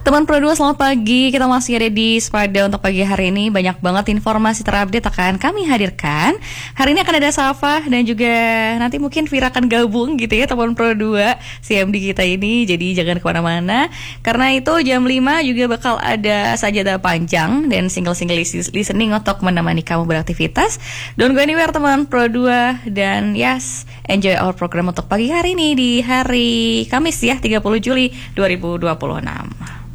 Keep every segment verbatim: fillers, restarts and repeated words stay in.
Teman Pro dua, selamat pagi. Kita masih ada di Sepada untuk pagi hari ini. Banyak banget informasi terupdate akan kami hadirkan. Hari ini akan ada Safa dan juga nanti mungkin Vira akan gabung gitu ya, teman Pro dua C M D kita ini. Jadi jangan kemana-mana. Karena itu jam lima juga bakal ada sajadah panjang dan single-single listening untuk menemani kamu beraktivitas. Don't go anywhere teman Pro dua. Dan yes, enjoy our program untuk pagi hari ini di hari Kamis ya, tiga puluh Juli dua ribu dua puluh enam.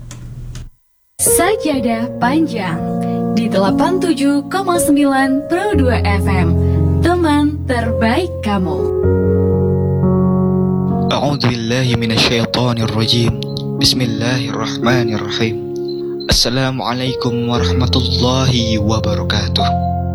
Sajadah panjang di delapan puluh tujuh koma sembilan Pro dua F M, teman terbaik kamu. A'udzu billahi minasyaitonir rajim. Bismillahirrahmanirrahim. Assalamualaikum warahmatullahi wabarakatuh.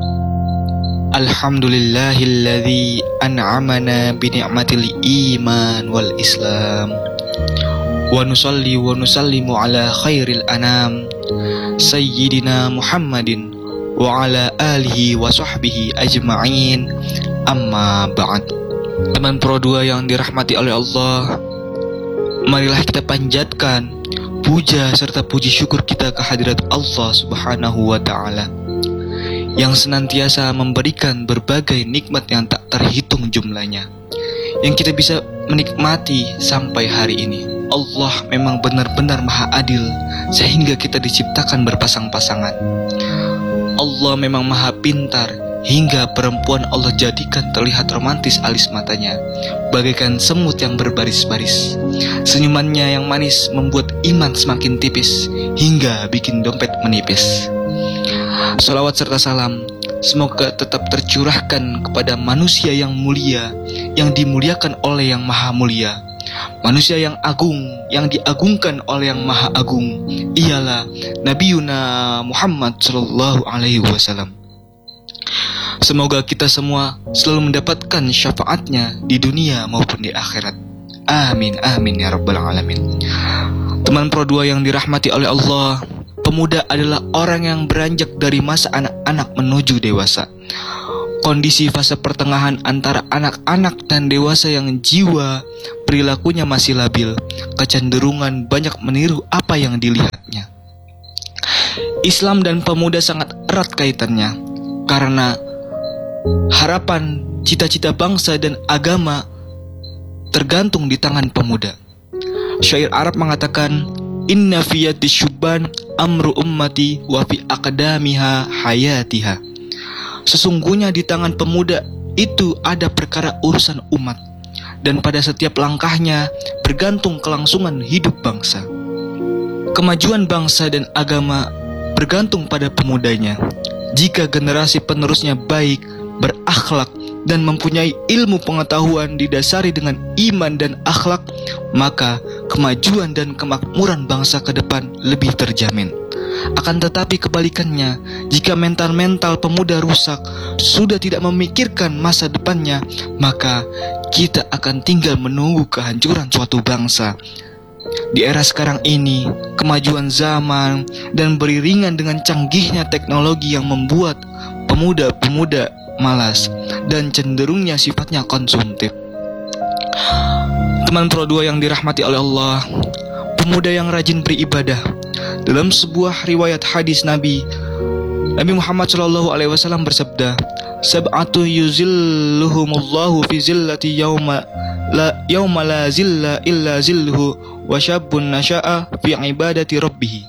Alhamdulillahilladzi an'amana bi ni'matil iman wal islam. Wa nusalli wa nusallimu ala khairil anam Sayyidina Muhammadin wa ala alihi wa sahbihi ajma'in. Amma ba'd. Teman Pro dua yang dirahmati oleh Allah, marilah kita panjatkan puja serta puji syukur kita kehadirat Allah subhanahu wa ta'ala yang senantiasa memberikan berbagai nikmat yang tak terhitung jumlahnya, yang kita bisa menikmati sampai hari ini. Allah memang benar-benar maha adil sehingga kita diciptakan berpasang-pasangan. Allah memang maha pintar hingga perempuan Allah jadikan terlihat romantis alis matanya, bagaikan semut yang berbaris-baris. Senyumannya yang manis membuat iman semakin tipis hingga bikin dompet menipis. Salawat serta salam semoga tetap tercurahkan kepada manusia yang mulia, yang dimuliakan oleh yang maha mulia, manusia yang agung, yang diagungkan oleh yang maha agung, ialah Nabiuna Muhammad sallallahu alaihi wasallam. Semoga kita semua selalu mendapatkan syafaatnya di dunia maupun di akhirat. Amin, amin ya rabbal alamin. Teman Pro dua yang dirahmati oleh Allah, pemuda adalah orang yang beranjak dari masa anak-anak menuju dewasa. Kondisi fase pertengahan antara anak-anak dan dewasa yang jiwa perilakunya masih labil, kecenderungan banyak meniru apa yang dilihatnya. Islam dan pemuda sangat erat kaitannya, karena harapan, cita-cita bangsa dan agama tergantung di tangan pemuda. Syair Arab mengatakan, inna fiyati syubban amru ummati wa fi aqdamiha hayatiha. Sesungguhnya di tangan pemuda itu ada perkara urusan umat, dan pada setiap langkahnya bergantung kelangsungan hidup bangsa. Kemajuan bangsa dan agama bergantung pada pemudanya. Jika generasi penerusnya baik, berakhlak, dan mempunyai ilmu pengetahuan didasari dengan iman dan akhlak, maka kemajuan dan kemakmuran bangsa ke depan lebih terjamin. Akan tetapi kebalikannya, jika mental-mental pemuda rusak, sudah tidak memikirkan masa depannya, maka kita akan tinggal menunggu kehancuran suatu bangsa. Di era sekarang ini, kemajuan zaman dan beriringan dengan canggihnya teknologi yang membuat pemuda-pemuda malas dan cenderungnya sifatnya konsumtif. Teman Pro dua yang dirahmati oleh Allah, pemuda yang rajin beribadah. Dalam sebuah riwayat hadis Nabi, Nabi Muhammad shallallahu alaihi wasallam bersabda, sab'atu yuzilluhumullahu fi zillati yawma la yawma la zilla illa zilluhu wa syabun nasha'a fi ibadati rabbih.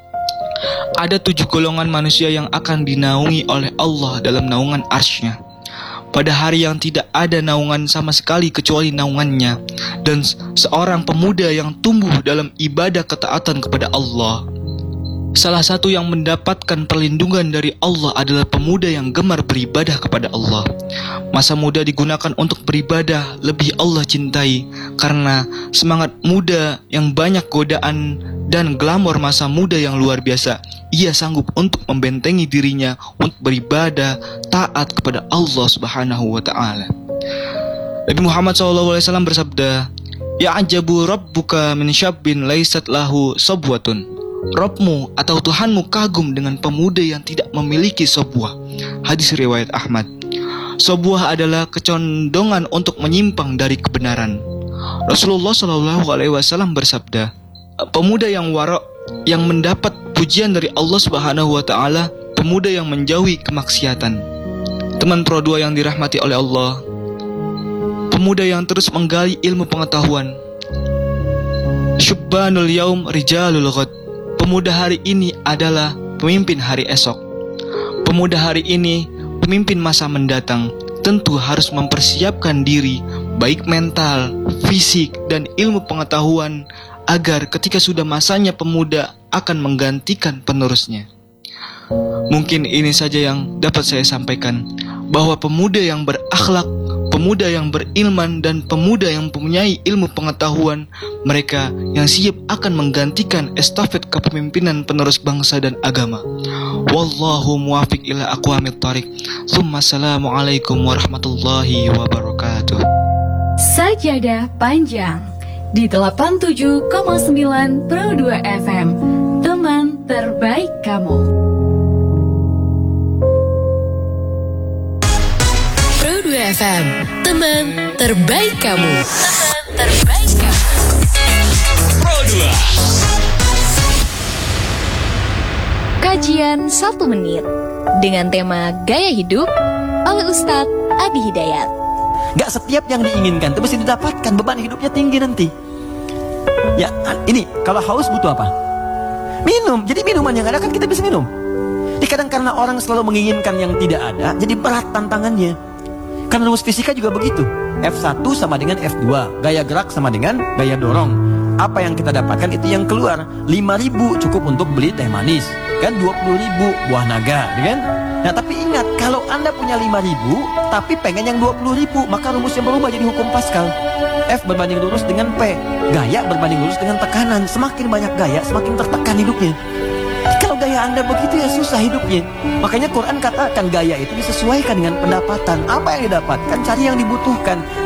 Ada tujuh golongan manusia yang akan dinaungi oleh Allah dalam naungan arsy-Nya pada hari yang tidak ada naungan sama sekali kecuali naungannya, dan seorang pemuda yang tumbuh dalam ibadah ketaatan kepada Allah. Salah satu yang mendapatkan perlindungan dari Allah adalah pemuda yang gemar beribadah kepada Allah. Masa muda digunakan untuk beribadah lebih Allah cintai, karena semangat muda yang banyak godaan dan glamor masa muda yang luar biasa, ia sanggup untuk membentengi dirinya untuk beribadah taat kepada Allah subhanahu wa ta'ala. Nabi Muhammad shallallahu alaihi wasallam bersabda, ya'ajabu rabbuka min syabbin laisat lahu sabwatun. Rabbmu atau Tuhanmu kagum dengan pemuda yang tidak memiliki sebuah. Hadis riwayat Ahmad. Sebuah adalah kecondongan untuk menyimpang dari kebenaran. Rasulullah shallallahu alaihi wasallam bersabda, pemuda yang wara, yang mendapat pujian dari Allah Subhanahu wa taala, pemuda yang menjauhi kemaksiatan. Teman Pro dua yang dirahmati oleh Allah, pemuda yang terus menggali ilmu pengetahuan. Syubbanul yaum rijalul ghad. Pemuda hari ini adalah pemimpin hari esok. Pemuda hari ini pemimpin masa mendatang. Tentu harus mempersiapkan diri, baik mental, fisik, dan ilmu pengetahuan, agar ketika sudah masanya pemuda akan menggantikan penerusnya. Mungkin ini saja yang dapat saya sampaikan, bahwa pemuda yang berakhlak, pemuda yang berilman, dan pemuda yang mempunyai ilmu pengetahuan, mereka yang siap akan menggantikan estafet kepemimpinan penerus bangsa dan agama. Wallahu muwafiq ila aqwamit thariq. Tsumma assalamualaikum warahmatullahi wabarakatuh. Sajadah panjang di delapan puluh tujuh koma sembilan Pro dua F M, teman terbaik kamu. Pro dua F M, teman terbaik kamu. Teman terbaik kamu. Pro dua. Kajian satu menit dengan tema gaya hidup oleh Ustadz Adi Hidayat. Gak setiap yang diinginkan itu mesti didapatkan, beban hidupnya tinggi nanti. Ya ini, kalau haus butuh apa? Minum. Jadi minuman yang ada kan kita bisa minum. Jadi kadang karena orang selalu menginginkan yang tidak ada, jadi berat tantangannya. Karena rumus fisika juga begitu. F satu sama dengan F dua, gaya gerak sama dengan gaya dorong. Apa yang kita dapatkan itu yang keluar. Lima ribu cukup untuk beli teh manis, kan dua puluh ribu buah naga, kan? Nah tapi ingat, kalau Anda punya lima ribu tapi pengen yang dua puluh ribu, maka rumusnya berubah jadi hukum Pascal. F berbanding lurus dengan P, gaya berbanding lurus dengan tekanan. Semakin banyak gaya, semakin tertekan hidupnya. Kalau gaya Anda begitu ya susah hidupnya. Makanya Quran katakan gaya itu disesuaikan dengan pendapatan. Apa yang didapatkan, cari yang dibutuhkan.